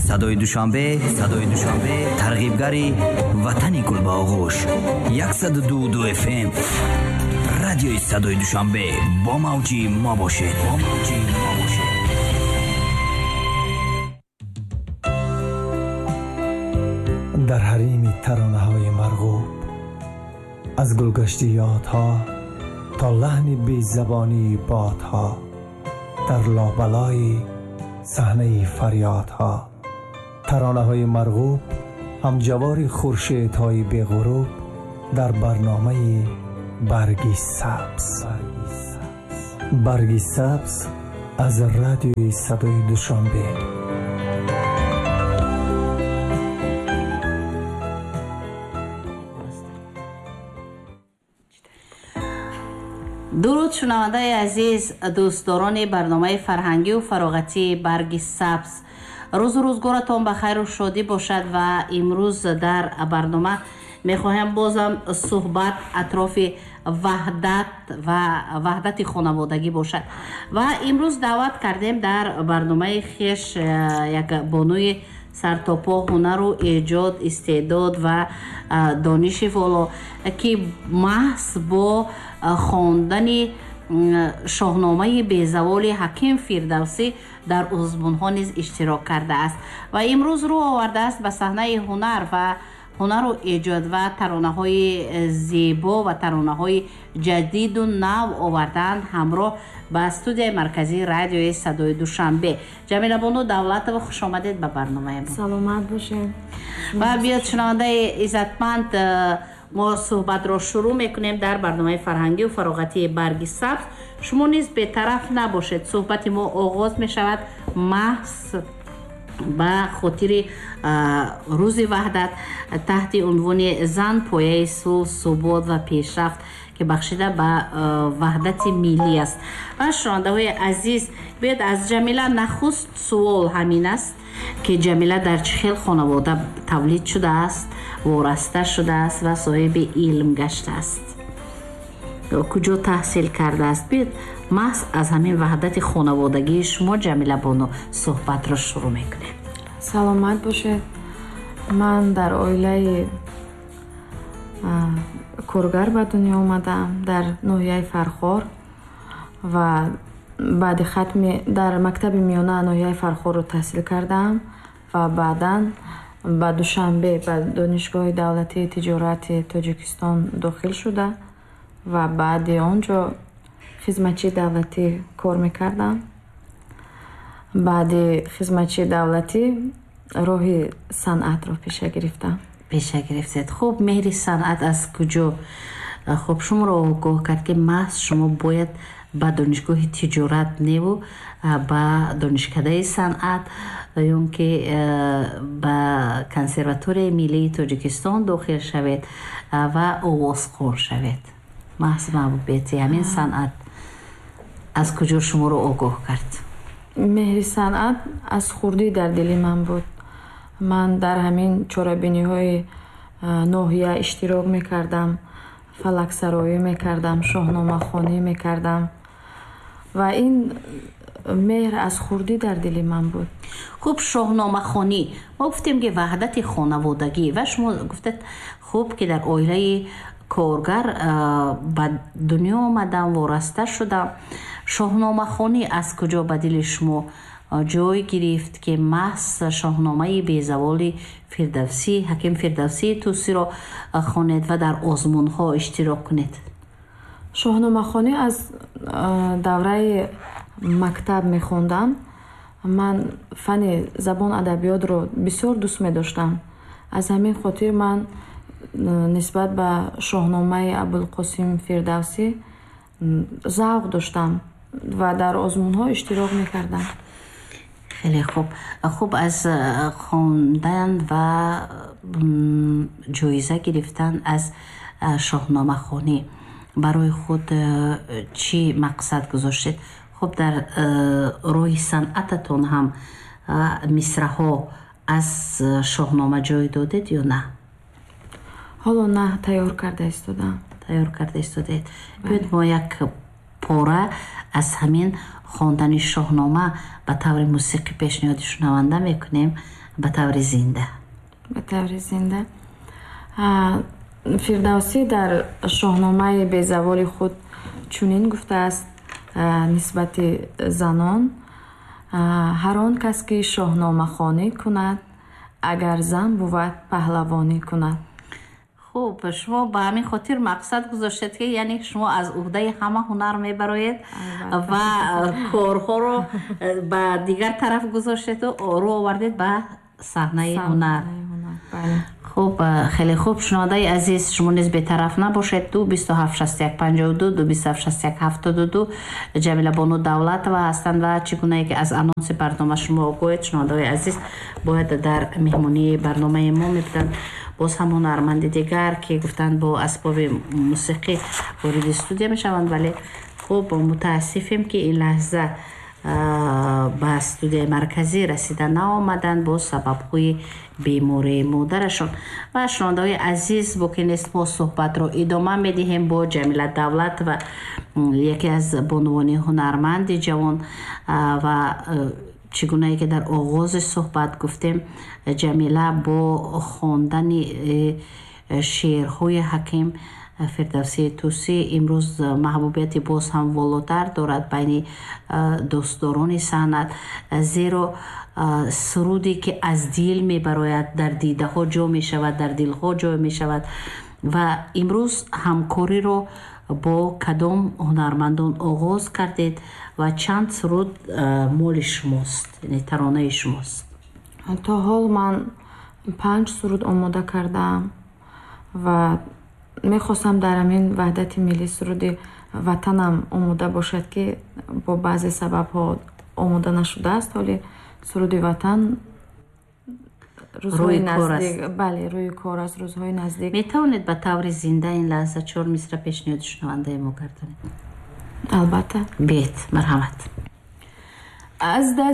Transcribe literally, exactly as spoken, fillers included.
صدای دوشنبه صدای دوشنبه ترغیبگری وطن گلباغوش صد و دو دو اف ام رادیوی صدای دوشنبه با موجی ما باشید با موجی ما باشید. در حریم ترانه‌های مرغوب از گلگشت یادها تا لحن بی زبانی بادها در لابلای صحنه فریادها ترانه‌های مرغوب هم جوار خورشیدهای بی غروب در برنامه برگی سبز برگی سبز از رادیوی صدای دوشنبه. درود شنونده عزیز، دوستداران برنامه فرهنگی و فراغتی برگ سبز، روز و روزگارتان بخیر و شادی باشد. و امروز در برنامه میخواهم بازم صحبت اطراف وحدت و وحدت خانوادگی باشد. و امروز دعوت کردیم در برنامه خیش یک بانوی سرتاپا هنر و ایجاد استعداد و دانش والا که محض با خواندن شاهنامه بیزوال حکیم فردوسی در آزمون‌ها نیز اشتراک کرده است و امروز رو آورده است به صحنه هنر و هنر و ایجاد و ترانه‌های زیبا و ترانه‌های جدید و نو آوردن همراه با استودیوی مرکزی رادیوی صدای دوشنبه. جمیله بانو دولت و خوش آمدید به برنامه ما. سلامت باشین. و بیاد شنونده عزتمند، ما صحبت را شروع میکنیم در برنامه فرهنگی و فراغتی برگ سبز. شما نیز به طرف نباشید، صحبت ما آغاز می شود محض با خاطر روز وحدت تحت عنوان زن پایه صلح، ثبات و پیشرفت که بخشیده به وحدت ملی است. و شنونده های عزیز، بیاید از جمیله نخست سوال همین است که جمیله در چه خیل خانواده تولید شده است، وارسته شده است و صاحب علم گشته است، کجا تحصیل کرده است؟ بیاید محض از همین وحدت خانوادگی شما جمیله بانو صحبت را شروع میکنیم. سلامت باشید. من در عائله کارگر به دنیا آمدم در ناحیه فرخار و بعد ختم در مکتب میانه ناحیه فرخار رو تحصیل کردم و بعداً به دوشنبه به دانشگاه دولتی تجارت تاجیکستان داخل شده و بعد آنجا خدمتچی دولتی کار میکردم. بعد خدمتچی دولتی راه صنعت رو پیشه گرفتم. پیشه گرفتید. خب مهر صنعت از کجا خب شما رو آگاه کرد که محض شما باید با دانشگاه تجارت نیو با دانشکده صنعت یا که با کنسرواتوری ملی تاجیکستان داخل شوید و آوازخوان شوید؟ محض محبوبیت همین صنعت از کجا شما رو آگاه کرد؟ مهر صنعت از خوردی در دل من بود. من در همین چاره‌بینی های ناحیه اشتراک میکردم، فلک سرایی میکردم، شاهنامه خوانی میکردم و این مهر از خوردی در دل من بود. خوب شاهنامه خوانی، ما گفتیم که وحدت خانوادگی و شما گفتید خوب که در عائله کارگر به دنیا آمدم، وارسته شدم. شاهنامه خوانی از کجا به دل شما جای گرفت که محض شاهنامه بیزوال فردوسی حکیم فردوسی توسی را خوانید و در آزمون ها اشتراک کنید؟ شاهنامه خوانی از دوره مکتب میخوندم. من فن زبان ادبیات رو بسیار دوست می‌داشتم. از همین خاطر من نسبت به شاهنامه ابوالقاسم فردوسی ذوق داشتم و در آزمون‌ها اشتراک می‌کردم. خیلی خوب. خوب از خواندن و جایزه گرفتن از شاهنامه خوانی برای خود چی مقصد گذاشتید؟ خب در روی صنعتتون هم مصرع‌ها از شاهنامه جای دادید یا نه؟ حالا نه، تیار کرده استودم. تیار کرده استودید. بیاید ما یک پاره از همین хондани шоҳнома ба таври мусиқӣ пешниҳоди шунаванда мекунем ба таври зинда. ба таври зинда фирдавсӣ дар шоҳномаи безаволи худ чунин гуфтааст нисбати занон: ҳар он кас ки шоҳномахонӣ кунад, агар зан буд паҳлавонӣ кунад. хуб, шумо ба ҳамин хотир мақсад гузоштед ки яъне шумо аз уҳдаи ҳама ҳунар мебароед ва корҳоро ба дигар тараф гузоштеду рӯ овардед ба саҳнаи ҳунар. хуб, хеле хуб. шунавандаи азиз, шумо низ бетараф набошед. ду бисту ҳафт шасту як панҷоҳу ду ду бисту ҳафт шасту як ҳафтоду ду ҷамила бону давлатова ҳастанд ва чӣ гуна ки аз анонси барнома шумо огоҳед, шунавандаи азиз бояд дар меҳмонии барномаи мо мебуданд. боз ҳам ҳунарманди дигар ки гуфтанд бо асбоби мусиқӣ вориди студия мешаванд, вале хуб мутаассифем ки ин лаҳза ба студияи марказӣ расида наомаданд бо сабабҳои бемории модарашон. ва шунавандаҳои азиз, бо ки нест мо суҳбатро идома медиҳем бо ҷамила давлатова, яке аз бонувони ҳунарманди ҷавон. ва чӣ гунае ки дар оғози суҳбат гуфтем, ҷамила бо хондани шеърҳои ҳаким фирдавсии тусӣ имрӯз маҳбубияти боз ҳам волотар дорад байни дӯстдорони санъат, зеро суруде ки аз дил мебарояд дар дидаҳо ҷо мешавад, дар дилҳо ҷо мешавад. ва имрӯз ҳамкориро бо кадом ҳунармандон оғоз кардед ва чанд суруд моли шумост, яъне таронаи шумост? то ҳол ман панҷ суруд омода кардам ва мехостам дар ҳамин ваҳдати миллӣ суруди ватанам омода бошад ки бо баъзе сабабҳо омода нашудааст. ҳоли суруди ватан рӯзҳои наздик, бале, рӯи кор аст, рӯзҳои наздик. метавонед ба таври зинда ин лаҳза чор мисра пешниҳоди шунавандаи мо гардонед? албатта. бед, марҳамат. аз